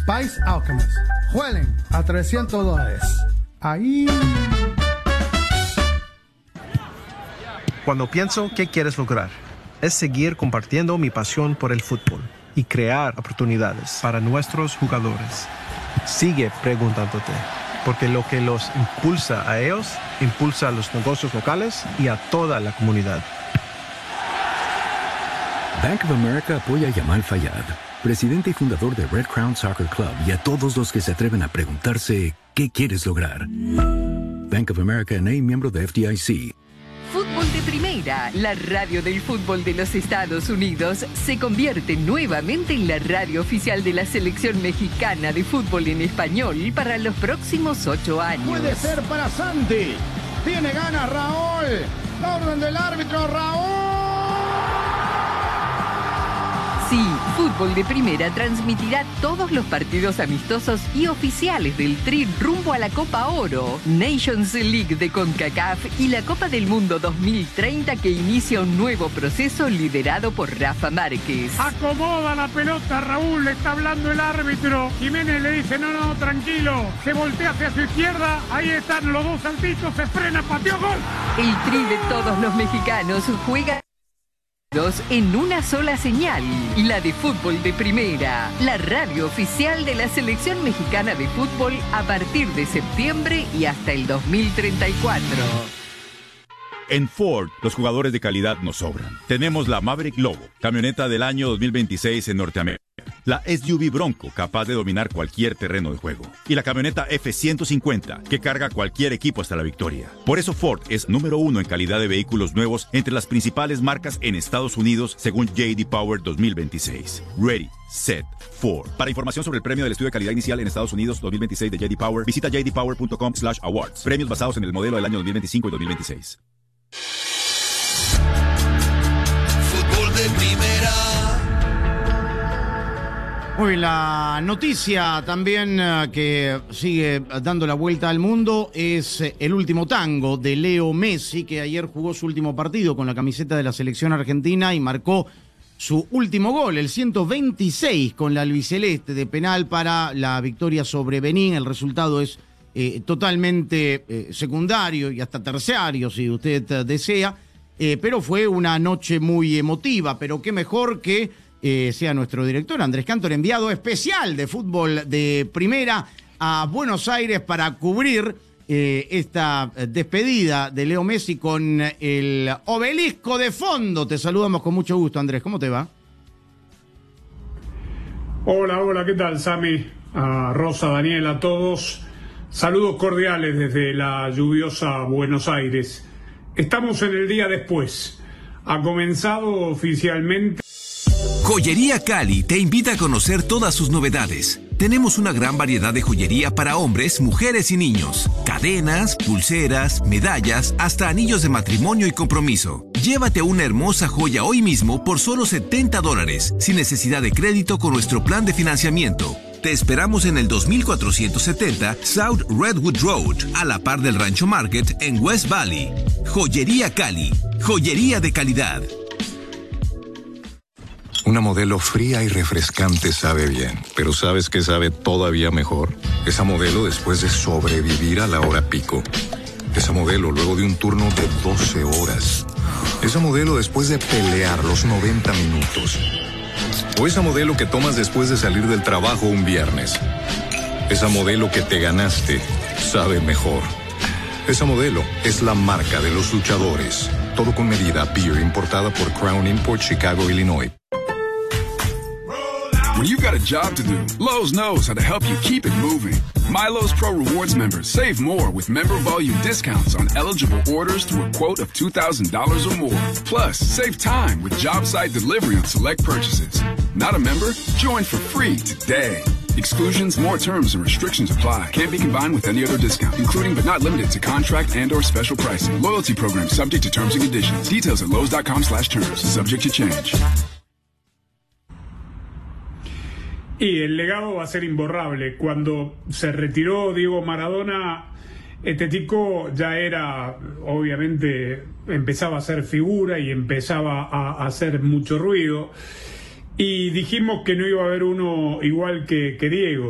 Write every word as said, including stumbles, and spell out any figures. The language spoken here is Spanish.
Spice Alchemist. Juelen a trescientos dólares. Ahí. Cuando pienso qué quieres lograr, es seguir compartiendo mi pasión por el fútbol y crear oportunidades para nuestros jugadores. Sigue preguntándote, porque lo que los impulsa a ellos, impulsa a los negocios locales y a toda la comunidad. Bank of America apoya a Yamal Fayad, presidente y fundador de Red Crown Soccer Club, y a todos los que se atreven a preguntarse ¿qué quieres lograr? Bank of America N A, miembro de F D I C. Fútbol de Primera, la radio del fútbol de los Estados Unidos, se convierte nuevamente en la radio oficial de la selección mexicana de fútbol en español para los próximos ocho años. Puede ser para Santi. Tiene ganas Raúl. La orden del árbitro, Raúl. Sí, Fútbol de Primera transmitirá todos los partidos amistosos y oficiales del Tri rumbo a la Copa Oro, Nations League de CONCACAF y la Copa del Mundo dos mil treinta, que inicia un nuevo proceso liderado por Rafa Márquez. Acomoda la pelota, Raúl, le está hablando el árbitro. Jiménez le dice, no, no, tranquilo. Se voltea hacia su izquierda, ahí están los dos saltitos, se frena, pateó, gol. El Tri de todos los mexicanos juega en una sola señal, la de Fútbol de Primera, la radio oficial de la selección mexicana de fútbol a partir de septiembre y hasta el dos mil treinta y cuatro. En Ford, los jugadores de calidad nos sobran. Tenemos la Maverick Lobo, camioneta del año dos mil veintiséis en Norteamérica. La S U V Bronco, capaz de dominar cualquier terreno de juego. Y la camioneta F ciento cincuenta, que carga cualquier equipo hasta la victoria. Por eso Ford es número uno en calidad de vehículos nuevos entre las principales marcas en Estados Unidos, según J D Power dos mil veintiséis. Ready, set, Ford. Para información sobre el premio del estudio de calidad inicial en Estados Unidos dos mil veintiséis de J D Power, visita j d power punto com slash awards. Premios basados en el modelo del año dos mil veinticinco y dos mil veintiséis. Fútbol de Primera. Hoy la noticia también uh, que sigue dando la vuelta al mundo es uh, el último tango de Leo Messi, que ayer jugó su último partido con la camiseta de la selección argentina y marcó su último gol, el ciento veintiséis con la albiceleste de penal para la victoria sobre Benín. El resultado es eh, totalmente eh, secundario y hasta terciario, si usted uh, desea, eh, pero fue una noche muy emotiva, pero qué mejor que Eh, sea nuestro director Andrés Cantor, enviado especial de Fútbol de Primera a Buenos Aires para cubrir eh, esta despedida de Leo Messi con el obelisco de fondo. Te saludamos con mucho gusto, Andrés. ¿Cómo te va? Hola, hola, ¿qué tal, Sami? A Rosa, Daniel, a todos. Saludos cordiales desde la lluviosa Buenos Aires. Estamos en el día después. Ha comenzado oficialmente. Joyería Cali te invita a conocer todas sus novedades. Tenemos una gran variedad de joyería para hombres, mujeres y niños. Cadenas, pulseras, medallas, hasta anillos de matrimonio y compromiso. Llévate una hermosa joya hoy mismo por solo setenta dólares, sin necesidad de crédito con nuestro plan de financiamiento. Te esperamos en el dos mil cuatrocientos setenta South Redwood Road, a la par del Rancho Market en West Valley. Joyería Cali. Joyería de calidad. Una Modelo fría y refrescante sabe bien, pero ¿sabes qué sabe todavía mejor? Esa Modelo después de sobrevivir a la hora pico. Esa Modelo luego de un turno de doce horas. Esa Modelo después de pelear los noventa minutos. O esa Modelo que tomas después de salir del trabajo un viernes. Esa Modelo que te ganaste sabe mejor. Esa Modelo es la marca de los luchadores. Todo con medida. Beer importada por Crown Import, Chicago, Illinois. When you've got a job to do, Lowe's knows how to help you keep it moving. MyLowe's Pro Rewards members save more with member volume discounts on eligible orders through a quote of two thousand dollars or more. Plus, save time with job site delivery on select purchases. Not a member? Join for free today. Exclusions, more terms and restrictions apply. Can't be combined with any other discount, including but not limited to contract and or special pricing. Loyalty program subject to terms and conditions. Details at lowes.com slash terms. Subject to change. Y el legado va a ser imborrable. Cuando se retiró Diego Maradona, este tico ya era, obviamente, empezaba a ser figura y empezaba a, a hacer mucho ruido. Y dijimos que no iba a haber uno igual que, que Diego.